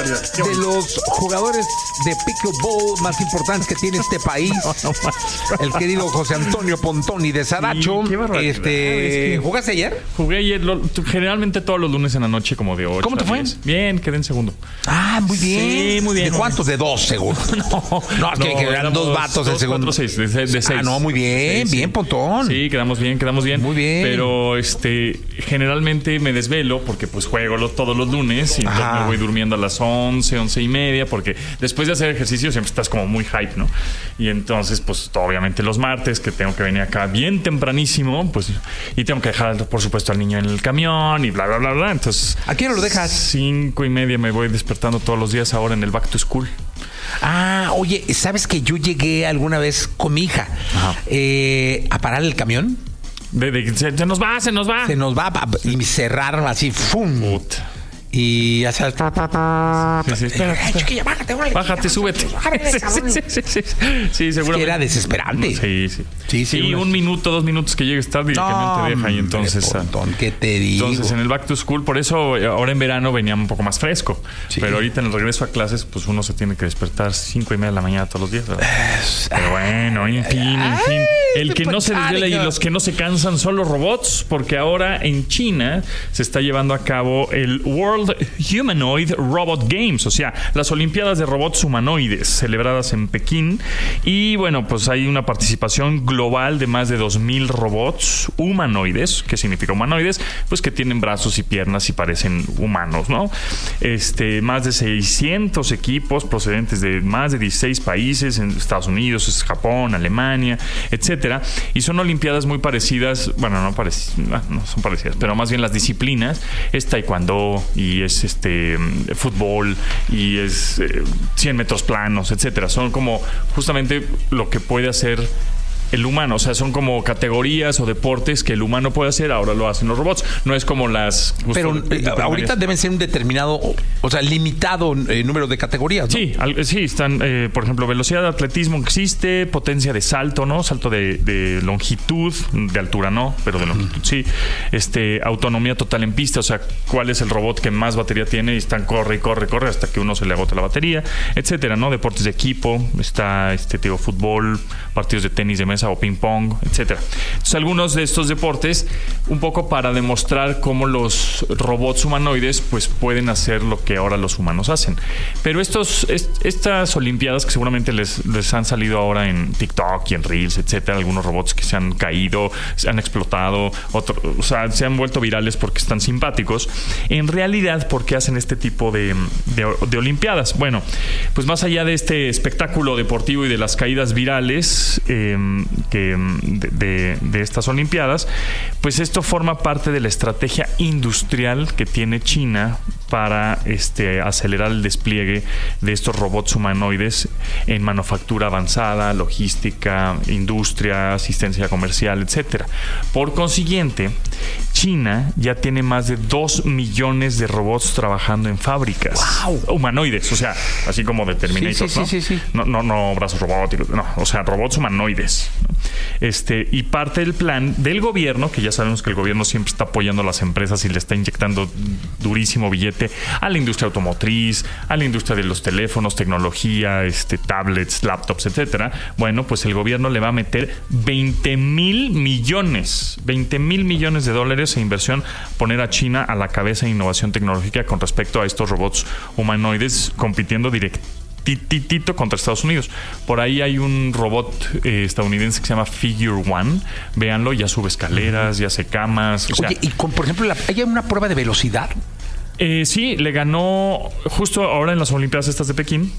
de los jugadores de pickleball más importantes que tiene este país, el querido José Antonio Pontoni de Saracho. Sí, qué barbaridad. ¿Jugaste ayer? Jugué ayer, generalmente todos los lunes en la noche, como de 8. ¿Cómo te fue? Bien, quedé en segundo. Ah, muy bien. Sí, muy bien. ¿De cuántos? De 2, seguro. No, es que eran 2 vatos el segundo. 4, 6, de 6. Ah, no, muy bien, bien, Pontón. Sí, quedamos bien. Muy bien. Pero generalmente me desvelo porque pues juego todos los lunes y entonces me voy durmiendo a las 11, 11 y media, porque después de hacer ejercicio siempre estás como muy hype, ¿no? Y entonces, pues obviamente los martes que tengo que venir acá bien tempranísimo, pues, y tengo que dejar, por supuesto, al niño en el camión y bla, bla, bla, bla. Entonces, ¿a qué hora lo dejas? 5 y media me voy despertando todos los días ahora en el back to school. Ah, oye, ¿sabes que yo llegué alguna vez con mi hija a parar el camión? Se nos va. Se nos va y cerraron así, ¡fum! Puta. Y ya sabes. Espera. Chiquilla, bájate, súbete. Sí, seguramente. Es que era desesperante. Sí, Sí, 1 minuto, 2 minutos que llegues tarde y el camión te deja. Y entonces. Pontón, ¿qué te digo? Entonces, en el back to school, por eso ahora en verano venía un poco más fresco. Sí. Pero ahorita en el regreso a clases, pues uno se tiene que despertar 5 y media de la mañana todos los días, ¿verdad? Pero bueno, en fin. El que no se desvela y los que no se cansan son los robots, porque ahora en China se está llevando a cabo el World Humanoid Robot Games, o sea, las Olimpiadas de Robots Humanoides, celebradas en Pekín. Y bueno, pues hay una participación global de más de 2,000 robots humanoides. ¿Qué significa humanoides? Pues que tienen brazos y piernas y parecen humanos, ¿no? Más de 600 equipos procedentes de más de 16 países, en Estados Unidos, Japón, Alemania, etcétera. Y son olimpiadas muy parecidas, bueno, no son parecidas, pero más bien las disciplinas es taekwondo y es fútbol y es 100 metros planos, etcétera. Son como justamente lo que puede hacer el humano, o sea, son como categorías o deportes que el humano puede hacer, ahora lo hacen los robots. No es como las... Pero ahorita deben ser un determinado, o sea, limitado número de categorías, ¿no? Sí, están, por ejemplo, velocidad de atletismo existe, potencia de salto, ¿no? Salto de longitud, de altura no, pero de longitud sí. Autonomía total en pista, o sea, cuál es el robot que más batería tiene y están corre hasta que uno se le agota la batería, etcétera, ¿no? Deportes de equipo, está fútbol, partidos de tenis de mesa o ping pong, etcétera. Entonces, algunos de estos deportes, un poco para demostrar cómo los robots humanoides pues pueden hacer lo que ahora los humanos hacen. Pero estas olimpiadas que seguramente les han salido ahora en TikTok y en Reels, etcétera, algunos robots que se han caído, se han explotado, o sea, se han vuelto virales porque están simpáticos. En realidad, ¿por qué hacen este tipo de olimpiadas? Bueno, pues más allá de este espectáculo deportivo y de las caídas virales de estas olimpiadas, pues esto forma parte de la estrategia industrial que tiene China para acelerar el despliegue de estos robots humanoides en manufactura avanzada, logística, industria, asistencia comercial, etcétera. Por consiguiente, China ya tiene más de 2 millones de robots trabajando en fábricas. ¡Wow! Humanoides, o sea, así como de Terminator, sí. No brazos robóticos, no, o sea, robots humanoides. Y parte del plan del gobierno, que ya sabemos que el gobierno siempre está apoyando a las empresas y le está inyectando durísimo billete a la industria automotriz, a la industria de los teléfonos, tecnología, tablets, laptops, etcétera. Bueno, pues el gobierno le va a meter 20,000 millones de dólares en inversión, poner a China a la cabeza de innovación tecnológica con respecto a estos robots humanoides, compitiendo directito contra Estados Unidos. Por ahí hay un robot estadounidense que se llama Figure One. Véanlo, ya sube escaleras, ya hace camas. Oye, y por ejemplo, ¿hay una prueba de velocidad? Sí, le ganó justo ahora en las Olimpiadas estas de Pekín.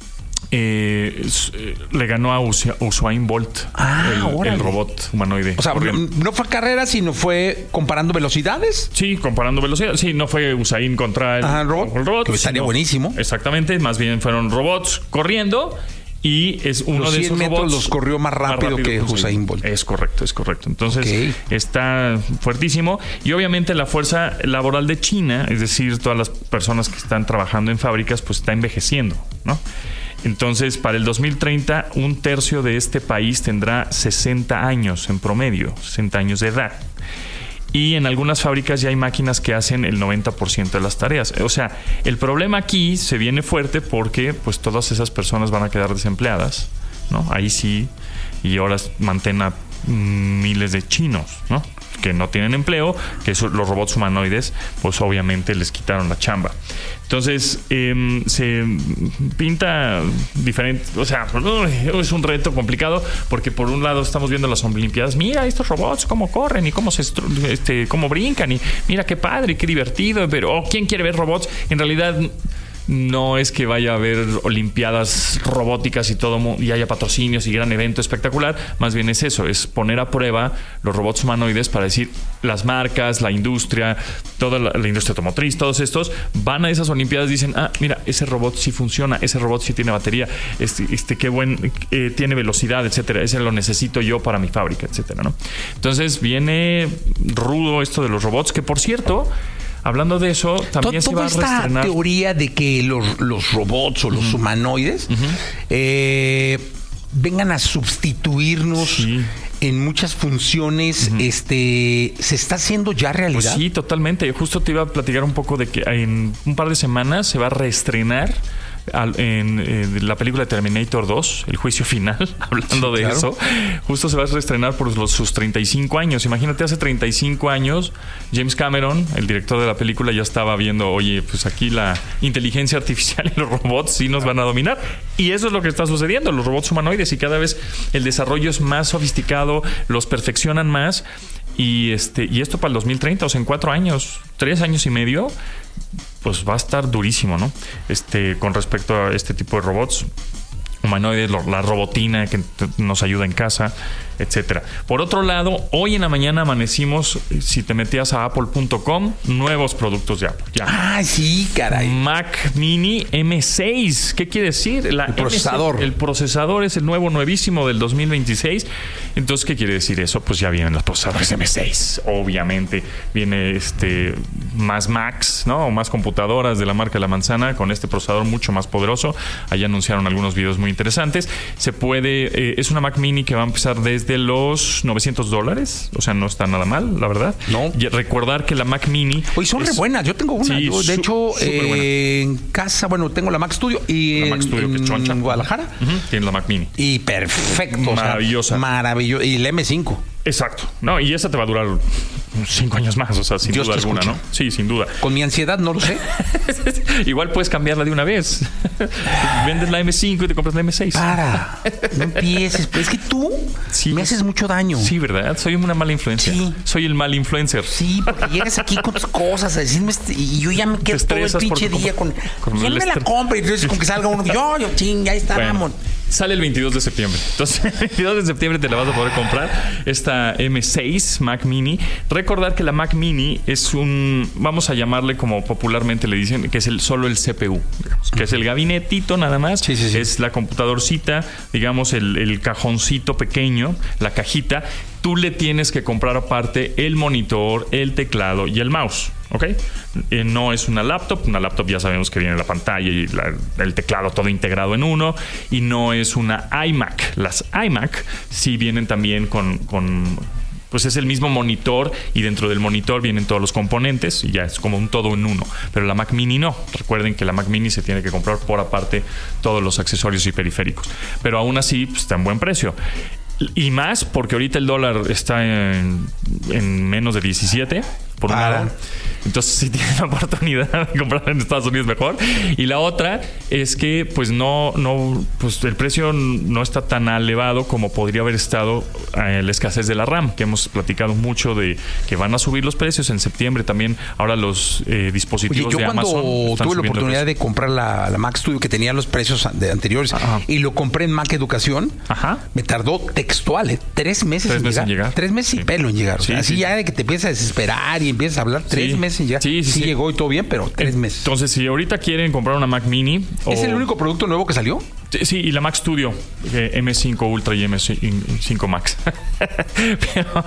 Le ganó a Usain Bolt, el robot humanoide. O sea, no fue carrera, sino fue comparando velocidades. Sí, comparando velocidades. Sí, no fue Usain contra el robot. Que estaría buenísimo. Exactamente, más bien fueron robots corriendo. Y es uno de esos robots. Los corrió más rápido que Usain Bolt. Es correcto. Entonces, está fuertísimo. Y obviamente la fuerza laboral de China, es decir, todas las personas que están trabajando en fábricas, pues está envejeciendo, ¿no? Entonces, para el 2030, 1/3 de este país tendrá 60 años en promedio, 60 años de edad. y en algunas fábricas ya hay máquinas que hacen el 90% de las tareas. O sea, el problema aquí se viene fuerte porque pues todas esas personas van a quedar desempleadas, ¿no? Ahí sí, y ahora mantén a miles de chinos, ¿no? Que no tienen empleo, que los robots humanoides pues obviamente les quitaron la chamba. Entonces se pinta diferente, o sea, es un reto complicado porque por un lado estamos viendo las Olimpiadas, mira estos robots cómo corren y cómo cómo brincan y mira qué padre, qué divertido, pero ¿quién quiere ver robots? En realidad no es que vaya a haber olimpiadas robóticas y todo y haya patrocinios y gran evento espectacular, más bien es eso, es poner a prueba los robots humanoides para decir las marcas, la industria, toda la industria automotriz, todos estos van a esas olimpiadas y dicen, mira, ese robot sí funciona, ese robot sí tiene batería, qué buen tiene velocidad, etcétera, ese lo necesito yo para mi fábrica, etcétera, ¿no? Entonces viene rudo esto de los robots, que por cierto, hablando de eso, también se va a reestrenar. Toda esta teoría de que los robots o los humanoides vengan a sustituirnos en muchas funciones, se está haciendo ya realidad. Pues sí, totalmente. Yo justo te iba a platicar un poco de que en un par de semanas se va a reestrenar en la película de Terminator 2, el juicio final, hablando de eso, justo se va a reestrenar por sus 35 años. Imagínate, hace 35 años James Cameron, el director de la película, ya estaba viendo, oye, pues aquí la inteligencia artificial y los robots sí nos van a dominar, y eso es lo que está sucediendo, los robots humanoides, y cada vez el desarrollo es más sofisticado, los perfeccionan más, y esto para el 2030, o sea, en 4 años, 3 años y medio, pues va a estar durísimo, ¿no? Con respecto a este tipo de robots humanoides, la robotina que nos ayuda en casa, etcétera. Por otro lado, hoy en la mañana amanecimos, si te metías a apple.com, nuevos productos de Apple. Ya. Sí, caray. Mac Mini M6. ¿Qué quiere decir? El procesador. El procesador es el nuevísimo del 2026. Entonces, ¿qué quiere decir eso? Pues ya vienen los procesadores M6. Obviamente viene más Macs, ¿no? O más computadoras de la marca de la manzana con este procesador mucho más poderoso. Allá anunciaron algunos videos muy interesantes. Es una Mac Mini que va a empezar desde los $900. O sea, no está nada mal, la verdad. No. Y recordar que la Mac Mini... Oye, son re buenas. Yo tengo una. Sí, de hecho, en casa, tengo la Mac Studio y la Mac Studio, que es choncha. En Guadalajara. Tiene la Mac Mini. Y perfecto. Maravillosa. Maravillosa. Y el M5. Exacto. No, y esa te va a durar 5 años más, o sea, sin duda alguna, ¿no? Sí, sin duda. Con mi ansiedad no lo sé. Igual puedes cambiarla de una vez. Vendes la M5 y te compras la M6. Para. No empieces. Es que tú me haces mucho daño. Sí, ¿verdad? Soy una mala influencia. Sí. Soy el mal influencer. Sí, porque llegas aquí con tus cosas a decirme y yo ya me quedo todo el pinche día con ¿quién me la compra? Y entonces con que salga uno, yo, ya está, vamos. Sale el 22 de septiembre. Entonces, el 22 de septiembre te la vas a poder comprar. Esta M6 Mac Mini. Recordar que la Mac Mini es vamos a llamarle como popularmente le dicen, que es solo el CPU, digamos, que es el gabinetito nada más. Sí. Es la computadorcita, digamos, el cajoncito pequeño, la cajita. Tú le tienes que comprar aparte el monitor, el teclado y el mouse. ¿Ok? No es una laptop. Una laptop ya sabemos que viene la pantalla y el teclado todo integrado en uno. Y no es una iMac. Las iMac sí vienen también pues es el mismo monitor y dentro del monitor vienen todos los componentes y ya es como un todo en uno. Pero la Mac Mini no. Recuerden que la Mac Mini se tiene que comprar por aparte todos los accesorios y periféricos. Pero aún así pues, está en buen precio. Y más porque ahorita el dólar está en menos de 17 por un lado. Entonces, si tienen la oportunidad de comprar en Estados Unidos, mejor. Y la otra es que, pues, pues el precio no está tan elevado como podría haber estado la escasez de la RAM, que hemos platicado mucho de que van a subir los precios en septiembre también. Ahora los dispositivos de Amazon. Yo cuando tuve la oportunidad de comprar la Mac Studio, que tenía los precios anteriores, y lo compré en Mac Educación, me tardó textual 3 meses en llegar. 3 meses y pelo en llegar. O sea, así ya de que te empiezas a desesperar y empiezas a hablar 3 meses ya. Sí, llegó y todo bien, pero 3 meses. Entonces, si ahorita quieren comprar una Mac Mini... ¿Es el único producto nuevo que salió? Sí, y la Mac Studio, M5 Ultra y M5 Max. Pero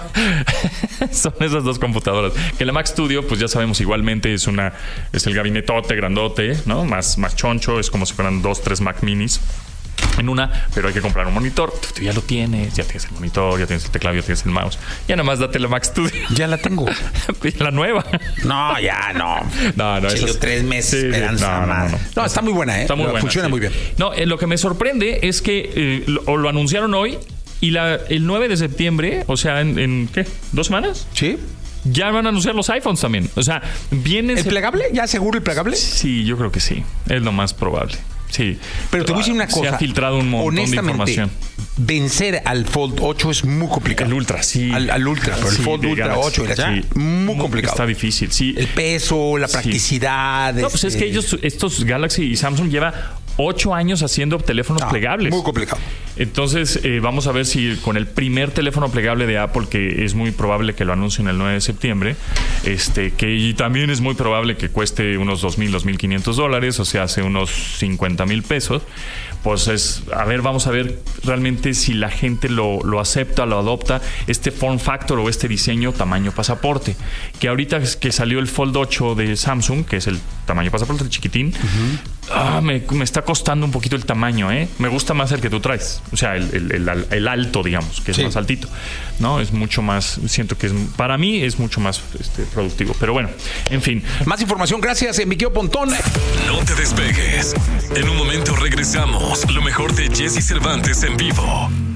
son esas dos computadoras. Que la Mac Studio, pues ya sabemos, igualmente es el gabinetote grandote, ¿no? Más choncho, es como si fueran 2, 3 Mac Minis. pero hay que comprar un monitor. Tú ya lo tienes, ya tienes el monitor, ya tienes el teclado, ya tienes el mouse. Ya nada más date la Mac Studio. Ya la tengo. La nueva. No, ya no. No, Chido, 3 meses esperanza. No, está muy buena, ¿eh? Está muy buena. Funciona muy bien. No, lo que me sorprende es que lo anunciaron hoy y el 9 de septiembre, o sea, ¿en qué? ¿2 semanas? Sí. Ya van a anunciar los iPhones también. O sea, viene... ¿El plegable? ¿Ya seguro el plegable? Sí, yo creo que sí. Es lo más probable. Sí. Pero te voy a decir una cosa. Se ha filtrado un montón de información. Vencer al Fold 8 es muy complicado. El Ultra, sí. Al Ultra, pero el Fold Ultra Galaxy, 8 muy complicado. Está difícil, sí. El peso, la practicidad. No, pues es que estos Galaxy y Samsung lleva 8 años haciendo teléfonos plegables. Muy complicado. Entonces, vamos a ver si con el primer teléfono plegable de Apple, que es muy probable que lo anuncien el 9 de septiembre, que también es muy probable que cueste unos $2,000, $2,500, o sea, hace unos $50,000, pues vamos a ver realmente si la gente lo acepta, lo adopta, este form factor o este diseño tamaño pasaporte. Que ahorita que salió el Fold 8 de Samsung, que es el tamaño pasaporte, el chiquitín, me está costando un poquito el tamaño, ¿eh? Me gusta más el que tú traes. O sea, el alto, digamos, que es más altito, ¿no? Es mucho más, siento que para mí es mucho más productivo. Pero bueno, en fin. Más información, gracias, Miquel Pontón. No te despegues. En un momento regresamos. Lo mejor de Jesse Cervantes en vivo.